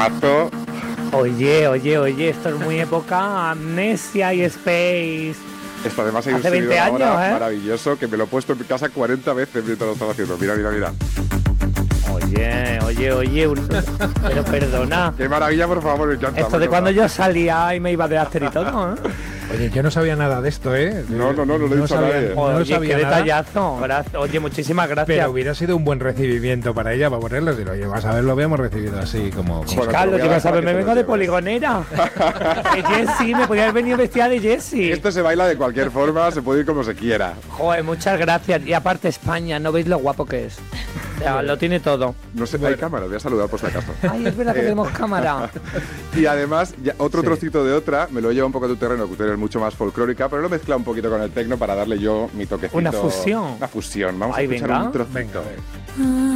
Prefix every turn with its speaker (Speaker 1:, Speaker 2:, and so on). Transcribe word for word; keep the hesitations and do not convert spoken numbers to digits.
Speaker 1: temazo.
Speaker 2: Oye, oye, oye, esto es muy época Amnesia y Space.
Speaker 1: Esto además hay un
Speaker 2: Hace
Speaker 1: sonido
Speaker 2: veinte años,
Speaker 1: ahora
Speaker 2: ¿eh?
Speaker 1: maravilloso que me lo he puesto en mi casa cuarenta veces mientras lo estaba haciendo. Mira, mira, mira.
Speaker 2: Oye, oye, oye, un... pero perdona.
Speaker 1: Qué maravilla, por favor, me encanta.
Speaker 2: Esto de cuando yo salía y me iba de after y todo, ¿eh?
Speaker 3: Oye, yo no sabía nada de esto, ¿eh?
Speaker 1: No, no, no, no lo he dicho a nadie.
Speaker 3: No lo
Speaker 2: Oye,
Speaker 3: sabía
Speaker 2: qué
Speaker 3: nada.
Speaker 2: detallazo. Gracias. Oye, muchísimas gracias.
Speaker 3: Pero hubiera sido un buen recibimiento para ella, para ponerlo. Decir, oye, vas a ver, lo habíamos recibido así como... como...
Speaker 1: Bueno,
Speaker 2: Carlos,
Speaker 1: te lo voy a
Speaker 2: yo
Speaker 1: dar
Speaker 2: sabes,
Speaker 1: para
Speaker 2: me
Speaker 1: que te
Speaker 2: vengo
Speaker 1: lo
Speaker 2: de
Speaker 1: lleves.
Speaker 2: poligonera. De Jessie, me podía haber venido vestida de Jessie.
Speaker 1: Esto se baila de cualquier forma, se puede ir como se quiera.
Speaker 2: Joder, muchas gracias. Y aparte España, ¿no veis lo guapo que es? O sea, lo tiene todo.
Speaker 1: No sé, hay cámara, voy a saludar por si acaso.
Speaker 2: Ay, es verdad que
Speaker 1: Eh,
Speaker 2: tenemos cámara.
Speaker 1: Y además, ya otro
Speaker 3: Sí.
Speaker 1: trocito de otra, me lo lleva un poco a tu terreno, que tú eres mucho más folclórica, pero lo mezcla un poquito con el tecno para darle yo mi toquecito.
Speaker 2: Una fusión.
Speaker 1: Una fusión, vamos
Speaker 2: Ay,
Speaker 1: a escuchar
Speaker 2: venga.
Speaker 1: un trocito.
Speaker 3: Venga, a ver.